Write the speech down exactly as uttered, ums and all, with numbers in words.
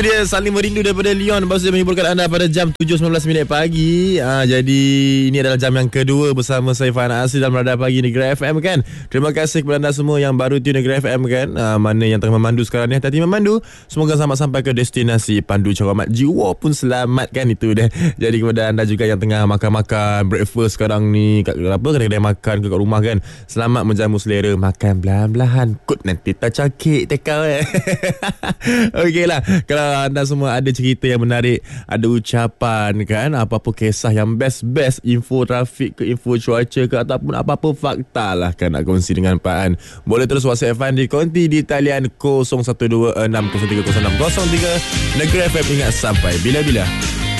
Dia saling merindu daripada Leon. Baru saja menghiburkan anda pada jam tujuh sembilan belas minit pagi. ha, Jadi ini adalah jam yang kedua bersama saya Fahan Asri dalam Radar Pagi Negeri F M kan. Terima kasih kepada anda semua yang baru tune Negeri F M kan. ha, Mana yang tengah memandu sekarang ni, hati-hati memandu. Semoga selamat sampai ke destinasi. Pandu Ceromat jiwa pun selamat kan, itu dia. Jadi kepada anda juga yang tengah makan-makan breakfast sekarang ni kat apa, kedai-kedai makan ke kat rumah kan, selamat menjamu selera. Makan belahan-belahan, kut nanti tak cakik tekau eh. Okey lah, kalau anda semua ada cerita yang menarik, ada ucapan kan, apa-apa kisah yang best-best, info trafik ke, info cuaca ke, ataupun apa-apa fakta lah kan, nak kongsi dengan Pak An, boleh terus WhatsApp Fan di konti di talian kosong satu dua enam kosong tiga kosong enam kosong tiga. Negeri F M, ingat sampai bila-bila.